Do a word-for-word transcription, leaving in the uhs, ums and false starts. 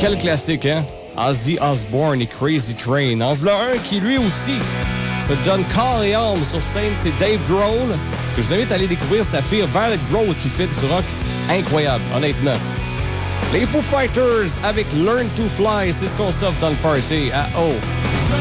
Quel classique, hein? Ozzy Osbourne et Crazy Train. En voilà un qui, lui aussi, se donne corps et âme sur scène, c'est Dave Grohl. Que je vous invite à aller découvrir sa fille Violet Grohl qui fait du rock incroyable, honnêtement. Les Foo Fighters avec Learn to Fly, c'est ce qu'on s'offre dans le party à O.